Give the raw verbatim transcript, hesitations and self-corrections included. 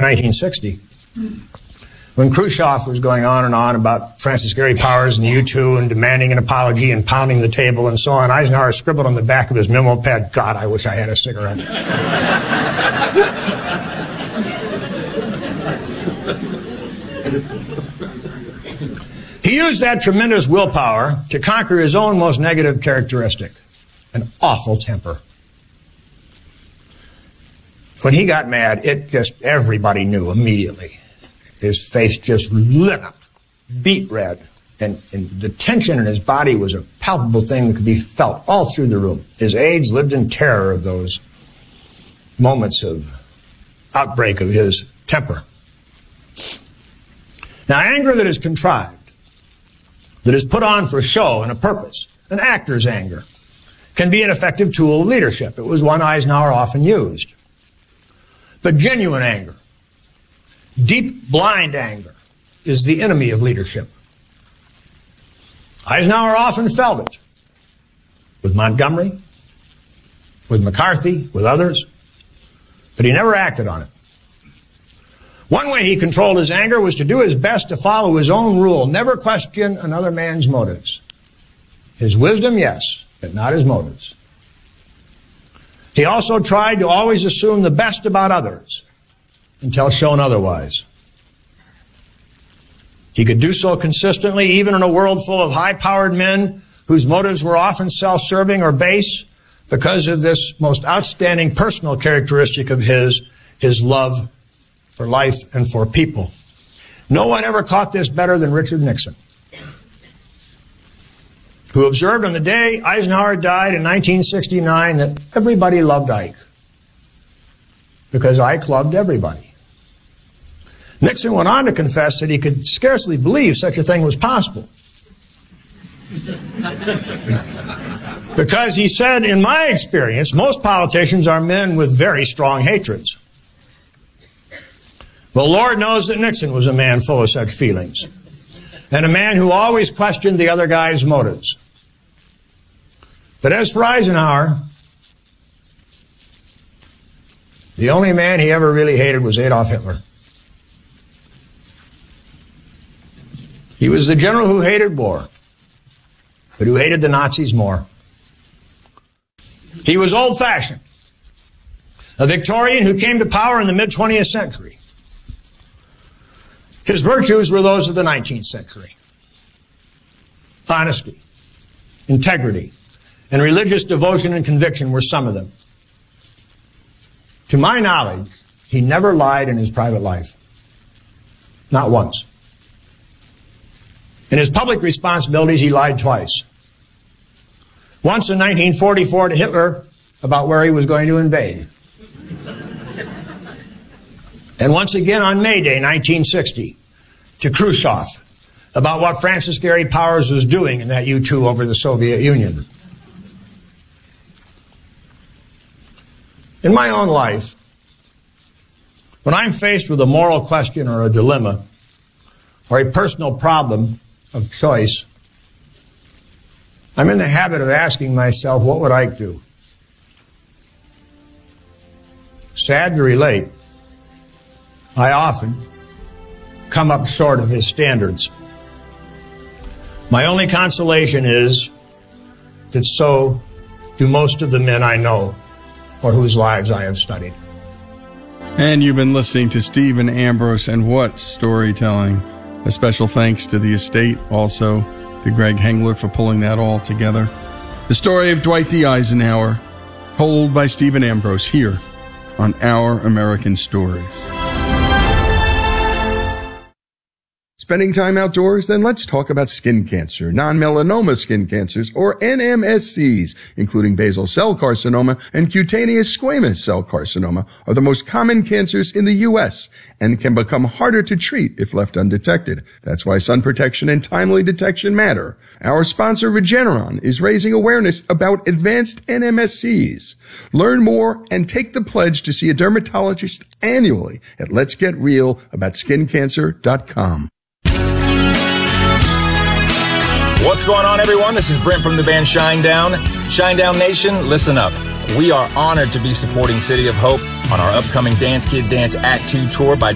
nineteen sixty, when Khrushchev was going on and on about Francis Gary Powers and U two and demanding an apology and pounding the table and so on, Eisenhower scribbled on the back of his memo pad, "God, I wish I had a cigarette." He used that tremendous willpower to conquer his own most negative characteristic, an awful temper. When he got mad, it just, everybody knew immediately. His face just lit up, beet red, and, and the tension in his body was a palpable thing that could be felt all through the room. His aides lived in terror of those moments of outbreak of his temper. Now, anger that is contrived, that is put on for show and a purpose, an actor's anger, can be an effective tool of leadership. It was one Eisenhower often used. But genuine anger, deep, blind anger, is the enemy of leadership. Eisenhower often felt it with Montgomery, with McCarthy, with others, but he never acted on it. One way he controlled his anger was to do his best to follow his own rule, never question another man's motives. His wisdom, yes, but not his motives. He also tried to always assume the best about others until shown otherwise. He could do so consistently even in a world full of high-powered men whose motives were often self-serving or base because of this most outstanding personal characteristic of his, his love for life and for people. No one ever caught this better than Richard Nixon, who observed on the day Eisenhower died in nineteen sixty-nine that everybody loved Ike, because Ike loved everybody. Nixon went on to confess that he could scarcely believe such a thing was possible. Because he said, in my experience, most politicians are men with very strong hatreds. Well, Lord knows that Nixon was a man full of such feelings, and a man who always questioned the other guy's motives. But as for Eisenhower, the only man he ever really hated was Adolf Hitler. He was the general who hated war, but who hated the Nazis more. He was old-fashioned, a Victorian who came to power in the mid-twentieth century. His virtues were those of the nineteenth century. Honesty, integrity, and religious devotion and conviction were some of them. To my knowledge, he never lied in his private life. Not once. In his public responsibilities, he lied twice. Once in nineteen forty-four to Hitler about where he was going to invade. And once again on May Day, nineteen sixty, to Khrushchev about what Francis Gary Powers was doing in that U two over the Soviet Union. In my own life, when I'm faced with a moral question or a dilemma or a personal problem of choice, I'm in the habit of asking myself, what would Ike do? Sad to relate, I often come up short of his standards. My only consolation is that so do most of the men I know or whose lives I have studied. And you've been listening to Stephen Ambrose, and what storytelling. A special thanks to the estate, also to Greg Hengler for pulling that all together. The story of Dwight D. Eisenhower, told by Stephen Ambrose here on Our American Stories. Spending time outdoors? Then let's talk about skin cancer, non-melanoma skin cancers, or N M S Cs, including basal cell carcinoma and cutaneous squamous cell carcinoma, are the most common cancers in the U S and can become harder to treat if left undetected. That's why sun protection and timely detection matter. Our sponsor, Regeneron, is raising awareness about advanced N M S Cs. Learn more and take the pledge to see a dermatologist annually at lets get real about skin cancer dot com. What's going on, everyone? This is Brent from the band Shinedown. Shinedown Nation, listen up. We are honored to be supporting City of Hope on our upcoming Dance Kid Dance Act two tour by